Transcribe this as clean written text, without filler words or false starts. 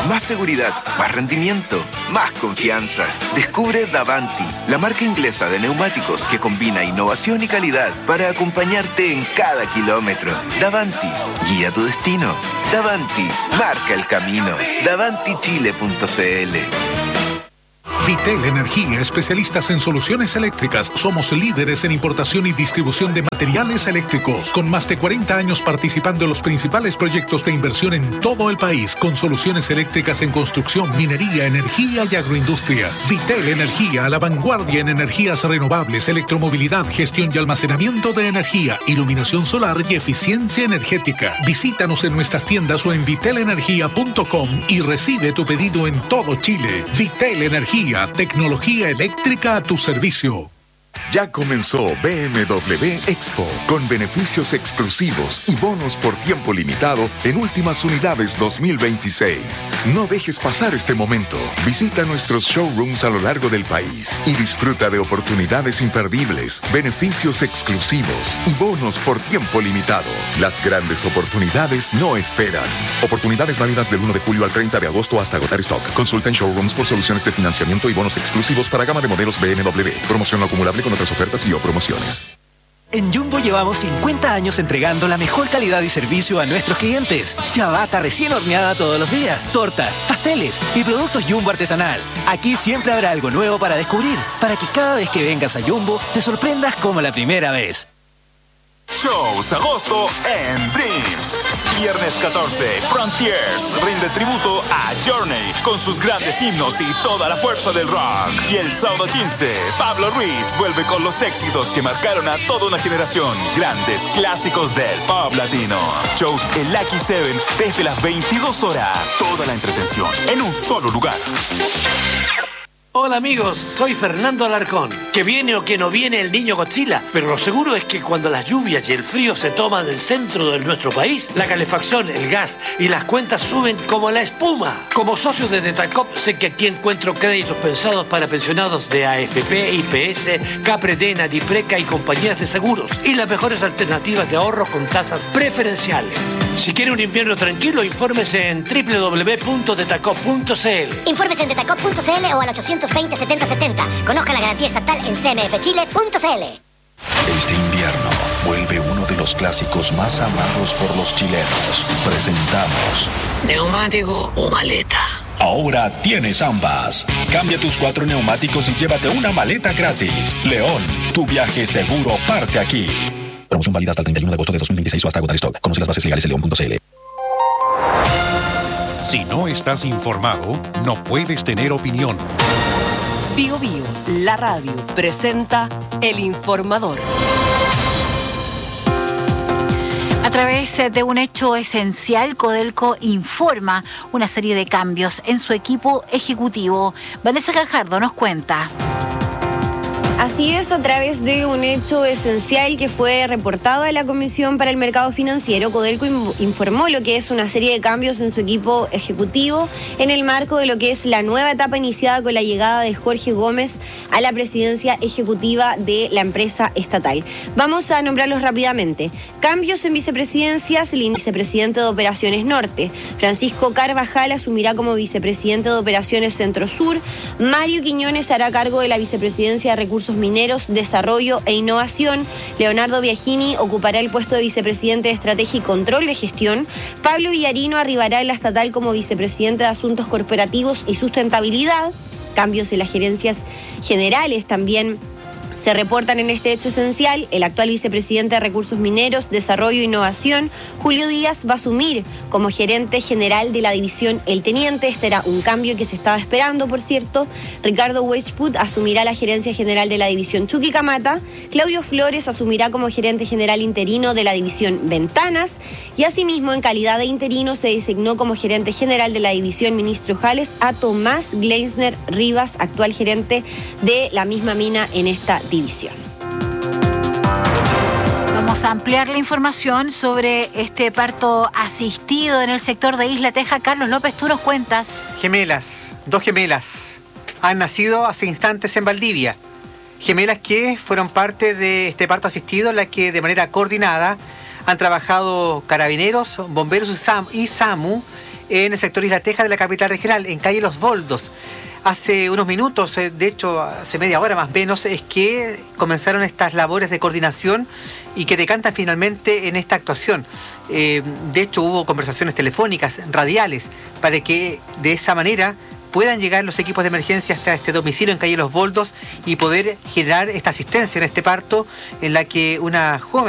Más seguridad, más rendimiento, más confianza. Descubre Davanti, la marca inglesa de neumáticos que combina innovación y calidad para acompañarte en cada kilómetro. Davanti, guía tu destino. Davanti, marca el camino. DavantiChile.cl. Vitel Energía, especialistas en soluciones eléctricas. Somos líderes en importación y distribución de materiales eléctricos, con más de 40 años participando en los principales proyectos de inversión en todo el país, con soluciones eléctricas en construcción, minería, energía y agroindustria. Vitel Energía, a la vanguardia en energías renovables, electromovilidad, gestión y almacenamiento de energía, iluminación solar y eficiencia energética. Visítanos en nuestras tiendas o en vitelenergia.com y recibe tu pedido en todo Chile. Vitel Energía, tecnología eléctrica a tu servicio. Ya comenzó BMW Expo, con beneficios exclusivos y bonos por tiempo limitado en últimas unidades 2026. No dejes pasar este momento. Visita nuestros showrooms a lo largo del país y disfruta de oportunidades imperdibles, beneficios exclusivos y bonos por tiempo limitado. Las grandes oportunidades no esperan. Oportunidades válidas del 1 de julio al 30 de agosto hasta agotar stock. Consulta en showrooms por soluciones de financiamiento y bonos exclusivos para gama de modelos BMW. Promoción no acumulable con otras ofertas y o promociones. En Jumbo llevamos 50 años entregando la mejor calidad y servicio a nuestros clientes. Chabata recién horneada todos los días, tortas, pasteles y productos Jumbo artesanal. Aquí siempre habrá algo nuevo para descubrir, para que cada vez que vengas a Jumbo te sorprendas como la primera vez. Shows agosto en Dreams. Viernes 14, Frontiers rinde tributo a Journey con sus grandes himnos y toda la fuerza del rock. Y el sábado 15, Pablo Ruiz vuelve con los éxitos que marcaron a toda una generación. Grandes clásicos del pop latino. Shows en Lucky 7 desde las 22 horas. Toda la entretención en un solo lugar. Hola amigos, soy Fernando Alarcón. Que viene o que no viene el niño Godzilla, pero lo seguro es que cuando las lluvias y el frío se toman el centro de nuestro país, la calefacción, el gas y las cuentas suben como la espuma. Como socio de Detacop sé que aquí encuentro créditos pensados para pensionados de AFP, IPS, Capredena, Dipreca y compañías de seguros y las mejores alternativas de ahorro con tasas preferenciales. Si quiere un invierno tranquilo, infórmese en www.detacop.cl. Infórmese en detacop.cl o al 820-7070. Conozca la garantía estatal en cmfchile.cl. Este invierno vuelve uno de los clásicos más amados por los chilenos. Presentamos ¿neumático o maleta? Ahora tienes ambas. Cambia tus 4 neumáticos y llévate una maleta gratis. León, tu viaje seguro parte aquí. Promoción válida hasta el 31 de agosto de 2026 o hasta agotar stock. Conoce las bases legales en león.cl. Si no estás informado, no puedes tener opinión. Bio Bio, la radio, presenta El Informador. A través de un hecho esencial, Codelco informa una serie de cambios en su equipo ejecutivo. Vanessa Gajardo nos cuenta. Así es, a través de un hecho esencial que fue reportado a la Comisión para el Mercado Financiero, Codelco informó lo que es una serie de cambios en su equipo ejecutivo en el marco de lo que es la nueva etapa iniciada con la llegada de Jorge Gómez a la presidencia ejecutiva de la empresa estatal. Vamos a nombrarlos rápidamente. Cambios en vicepresidencias: el vicepresidente de Operaciones Norte, Francisco Carvajal, asumirá como vicepresidente de Operaciones Centro Sur. Mario Quiñones hará cargo de la vicepresidencia de Recursos Mineros, Desarrollo e Innovación. Leonardo Biagini ocupará el puesto de vicepresidente de Estrategia y Control de Gestión. Pablo Villarino arribará en la estatal como vicepresidente de Asuntos Corporativos y Sustentabilidad. Cambios en las gerencias generales también se reportan en este hecho esencial. El actual vicepresidente de Recursos Mineros, Desarrollo e Innovación, Julio Díaz, va a asumir como gerente general de la división El Teniente. Este era un cambio que se estaba esperando, por cierto. Ricardo Weichput asumirá la gerencia general de la división Chuquicamata. Claudio Flores asumirá como gerente general interino de la división Ventanas. Y asimismo, en calidad de interino, se designó como gerente general de la división Ministro Jales a Tomás Gleisner Rivas, actual gerente de la misma mina en esta división. Vamos a ampliar la información sobre este parto asistido en el sector de Isla Teja. Carlos López, tú nos cuentas. Dos gemelas, han nacido hace instantes en Valdivia. Gemelas que fueron parte de este parto asistido, en la que de manera coordinada han trabajado carabineros, bomberos y SAMU, en el sector Isla Teja de la capital regional, en calle Los Boldos. Hace unos minutos, de hecho hace media hora más o menos, es que comenzaron estas labores de coordinación y que decantan finalmente en esta actuación. De hecho hubo conversaciones telefónicas, radiales, para que de esa manera puedan llegar los equipos de emergencia hasta este domicilio en calle Los Boldos y poder generar esta asistencia en este parto en la que una joven